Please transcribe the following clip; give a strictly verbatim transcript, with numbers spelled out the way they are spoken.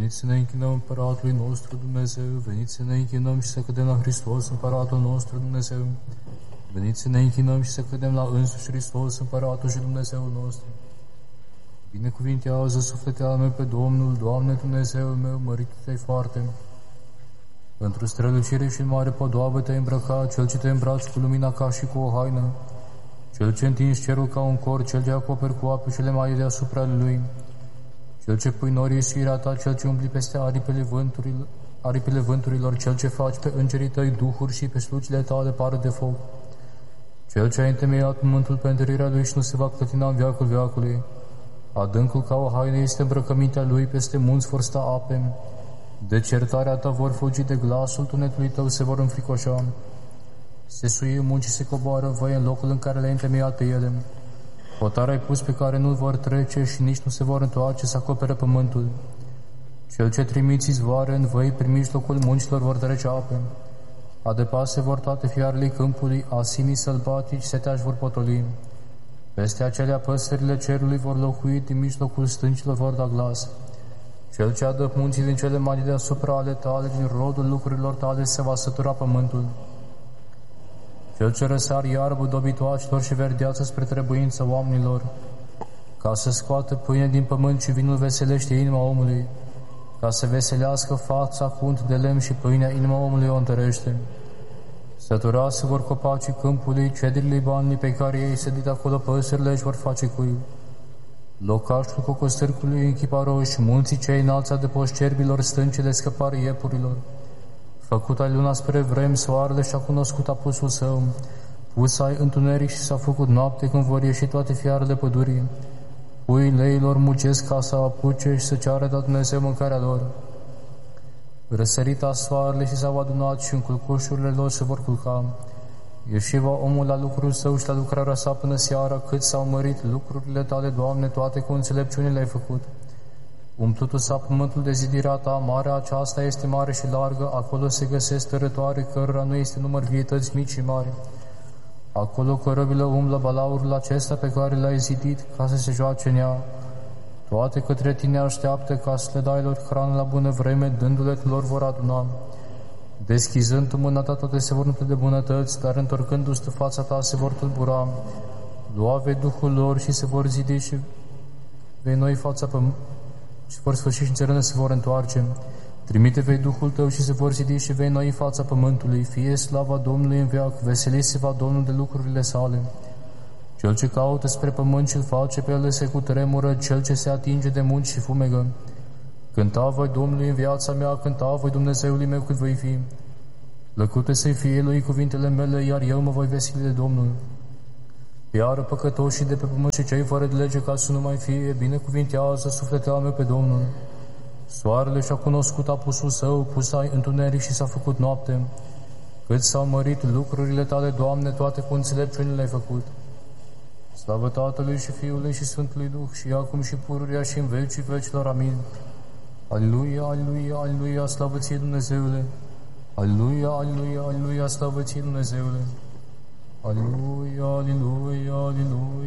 Veniți să ne închinăm Împăratului nostru Dumnezeu, veniți să ne închinăm și să cădem la Hristos, Împăratul nostru Dumnezeu. Veniți să ne închinăm și să cădem la însuși Hristos, Împăratul și Dumnezeul nostru. Binecuvintează sufletul meu pe Domnul, Doamne Dumnezeul meu, măritul Te-ai foarte. Pentru strălucire și mare podoabă Te-ai îmbrăcat, Cel ce Te îmbraci cu lumina ca și cu o haină, Cel ce întingi cerul ca un cor, Cel ce acoperi cu ape cele mai deasupra Lui, Cel ce pui norii suirea Ta, Cel ce umbli peste aripile vânturilor, aripile vânturilor, Cel ce faci pe îngerii Tăi duhuri și pe slucile Tale pară de foc, Cel ce a întemeiat pământul pe întărirea Lui și nu se va clătina în veacul veacului. Adâncul ca o haină este îmbrăcămintea Lui, peste munți vor sta ape. De certarea Ta vor fugi, de glasul tunetului Tău se vor înfricoșa. Se suie munci și se coboară voi în locul în care le-ai întemeiat pe ele. Hotar ai pus pe care nu vor trece și nici nu se vor întoarce să acopere pământul. Cel ce trimiți izvoare în văi, prin mijlocul muncilor vor trece ape. Adepase vor toate fiarele câmpului, asinii sălbatici seteași vor potoli. Peste acelea păsările cerului vor locui, din mijlocul stâncilor vor da glas. Cel ce adă munții din cele mai deasupra ale Tale, din rodul lucrurilor Tale se va sătura pământul. Cel ce răsar iarbă dobitoacilor și verdeață spre trebuința oamenilor, ca să scoată pâine din pământ și vinul veselește inima omului, ca să veselească fața cu unt de lemn și pâinea inima omului o întărește. Săturase vor copacii câmpului, cedrii Libanului pe care ei sădit acolo, păsările își vor face cuib. Locașul cocostârcului în chiparoși, munții cei înalți de poși cerbilor, stâncile scăpare iepurilor. Făcut ai luna spre vremi, soarele și-a cunoscut apusul său. Pus ai întuneric și s-a făcut noapte, când vor ieși toate fiarele pădurii. Puii leilor mucesc ca să apuce și să ceară de Dumnezeu mâncarea lor. Răsărita soarele și s-au adunat și în culcușurile lor se vor culca. Ieși va omul la lucrul său și la lucrarea sa până seara, cât s-au mărit lucrurile Tale, Doamne, toate cu înțelepciune le-ai făcut. Umplutul s-a pământul de zidirea Ta, marea aceasta este mare și largă, acolo se găsesc tărătoare, cărora nu este număr vietăți mici și mari. Acolo corăbile umblă balaurul acesta pe care l-ai zidit, ca să se joace în ea. Toate către Tine așteaptă, ca să le dai lor hrană la bună vreme, dându-le lor vor aduna. Deschizând Tu mâna Ta, toate se vor umple de bunătăți, dar întorcându-ți Tu fața Ta, se vor tulbura. Lua vei Duhul lor și se vor zidi și vei noi fața pe și vor sfârși și în țărână se vor întoarce. Trimite vei Duhul Tău și se vor zidi și vei noi fața pământului. Fie slava Domnului în veac, veseliți-se va Domnul de lucrurile sale. Cel ce caută spre pământ și-l face pe ele se cutremură, cel ce se atinge de munci și fumegă. Cânta voi Domnului în viața mea, cânta voi Dumnezeului meu cât voi fi. Plăcute să-i fie Lui cuvintele mele, iar eu mă voi veseli de Domnul. Iară păcătoșii de pe pământ și cei fără de lege, ca să nu mai fie, binecuvintează sufletul meu pe Domnul. Soarele și-a cunoscut apusul său, pus ai întuneric și s-a făcut noapte. Cât s-au mărit lucrurile Tale, Doamne, toate cu înțelepciune le-ai făcut. Slavă Tatălui și Fiului și Sfântului Duh, și acum și pururea și în vecii vecilor. Amin. Aleluia, aleluia, aleluia, slavă Ție, Dumnezeule! Aleluia, aleluia, aleluia, slavă Ție, Dumnezeule! Aleluia, aleluia, aleluia!